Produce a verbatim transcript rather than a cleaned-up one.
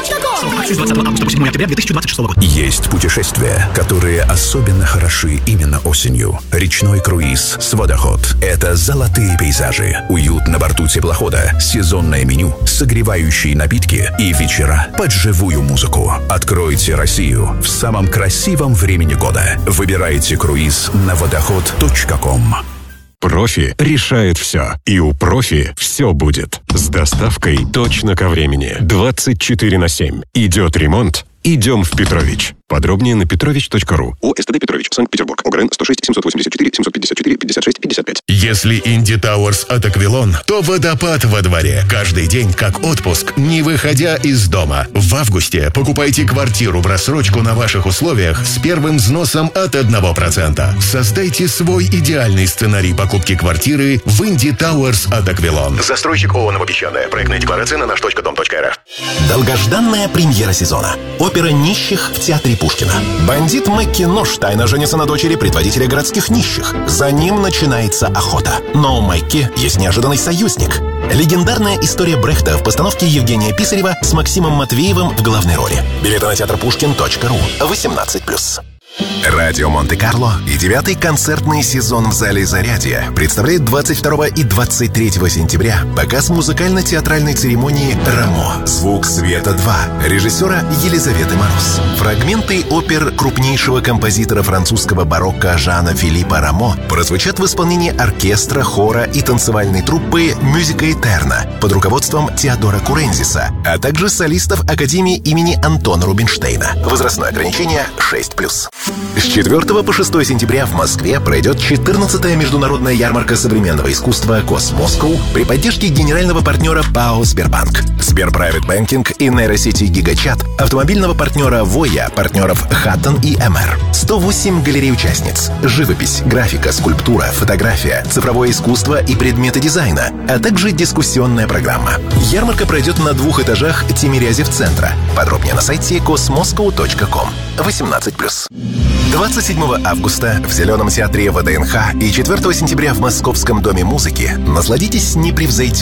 точка ком. Акции с двадцатого августа по седьмое октября две тысячи двадцать шестого года. Есть путешествия, которые особенно хороши именно осенью. Речной круиз с «Водоход» — это золотые пейзажи, уют на борту теплохода, сезонное меню, согревающие напитки и вечера под живую музыку. Откройте Россию в самом красивом времени года. Выбирайте круиз на водоход точка ком. Профи решает все. И у Профи все будет. С доставкой точно ко времени. двадцать четыре на семь. Идет ремонт? Идем в Петрович. Подробнее на петрович точка ру. ОСТД Петрович, Санкт-Петербург. ОГРН сто шесть семьсот восемьдесят четыре семьсот пятьдесят четыре пятьдесят шесть пятьдесят пять. Если Инди Тауэрс от Аквилон, то водопад во дворе. Каждый день как отпуск, не выходя из дома. В августе покупайте квартиру в рассрочку на ваших условиях с первым взносом от одного процента. Создайте свой идеальный сценарий покупки квартиры в Инди Тауэрс от Аквилон. Застройщик ООО «Новопесчаная». Проектная декларация на наш точка дом точка эр эф. Долгожданная премьера сезона. Опера «Нищих» в театре Пушкина. Бандит Мэкки Нож тайно женится на дочери предводителя городских нищих. За ним начинается охота. Но у Мэкки есть неожиданный союзник. Легендарная история Брехта в постановке Евгения Писарева с Максимом Матвеевым в главной роли. Билеты на театр пушкин точка ру. восемнадцать плюс. Радио Монте-Карло и девятый концертный сезон в зале «Зарядье» представляет двадцать второго и двадцать третьего сентября показ музыкально-театральной церемонии «Рамо. Звук света два» режиссера Елизаветы Мороз. Фрагменты опер крупнейшего композитора французского барокко Жана Филиппа Рамо прозвучат в исполнении оркестра, хора и танцевальной труппы «Мюзика Этерна» под руководством Теодора Курензиса, а также солистов Академии имени Антона Рубинштейна. Возрастное ограничение шесть плюс. С четвёртого по шестое сентября в Москве пройдет четырнадцатая международная ярмарка современного искусства «Космоскоу» при поддержке генерального партнера ПАО «Сбербанк», Сбер Private Banking и нейросети «Гигачат», автомобильного партнера «Воя», партнеров «Хаттон» и «эм эр». сто восемь галерей-участниц, живопись, графика, скульптура, фотография, цифровое искусство и предметы дизайна, а также дискуссионная программа. Ярмарка пройдет на двух этажах Тимирязев-центра. Подробнее на сайте космоскоу точка ком. восемнадцать плюс. двадцать седьмого августа в Зеленом театре вэ дэ эн ха и четвёртого сентября в Московском доме музыки насладитесь непревзойденным